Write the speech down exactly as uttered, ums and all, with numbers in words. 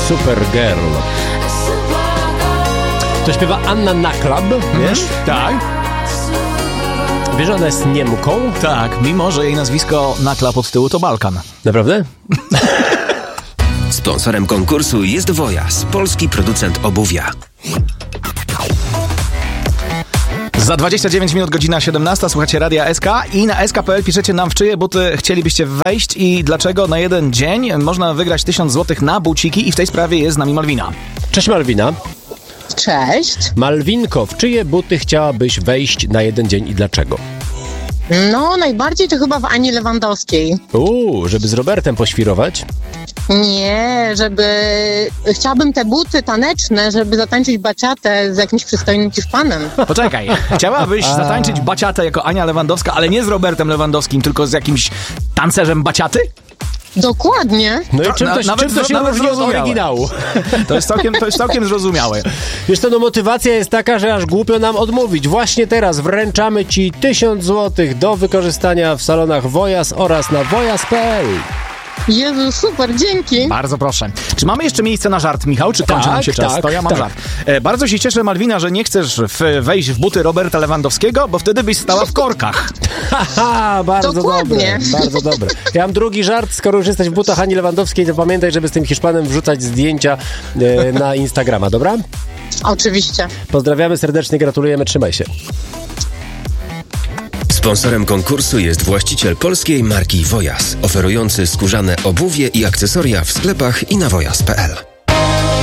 Supergirl. To śpiewa Anna Naklab, wiesz? Mhm. Tak. Wiesz, że ona jest Niemką? Tak, mimo że jej nazwisko Naklab od tyłu to Balkan. Naprawdę? Sponsorem konkursu jest Wojas, polski producent obuwia. Za dwadzieścia dziewięć minut, godzina siedemnasta, słuchacie Radia S K i na S K kropka P L piszecie nam, w czyje buty chcielibyście wejść i dlaczego. Na jeden dzień można wygrać tysiąc złotych na buciki i w tej sprawie jest z nami Malwina. Cześć Malwina. Cześć. Malwinko, w czyje buty chciałabyś wejść na jeden dzień i dlaczego? No, najbardziej to chyba w Ani Lewandowskiej. Uuu, żeby z Robertem poświrować? Nie, żeby... Chciałabym te buty taneczne, żeby zatańczyć baciatę z jakimś przystojnym Hiszpanem. Poczekaj, chciałabyś zatańczyć baciatę jako Ania Lewandowska, ale nie z Robertem Lewandowskim, tylko z jakimś tancerzem baciaty? Dokładnie. No i czym to, Na- czym to się nawet różni od zrozumiałe. oryginału? To jest całkiem, to jest całkiem zrozumiałe. Wiesz to, no motywacja jest taka, że aż głupio nam odmówić. Właśnie teraz wręczamy Ci tysiąc złotych do wykorzystania w salonach Wojas oraz na wojas kropka p l. Jezu, super, dzięki. Bardzo proszę. Czy mamy jeszcze miejsce na żart, Michał? Czy kończy Tak, nam się czas? tak, To ja mam tak. żart. E, bardzo się cieszę, Malwina, że nie chcesz w, wejść w buty Roberta Lewandowskiego, bo wtedy byś stała w korkach. Haha, bardzo Dokładnie. dobre, bardzo dobre. Ja mam drugi żart, skoro już jesteś w butach Ani Lewandowskiej, to pamiętaj, żeby z tym Hiszpanem wrzucać zdjęcia e, na Instagrama, dobra? Oczywiście. Pozdrawiamy serdecznie, gratulujemy, trzymaj się. Sponsorem konkursu jest właściciel polskiej marki Wojas, oferujący skórzane obuwie i akcesoria w sklepach i na wojas kropka p l.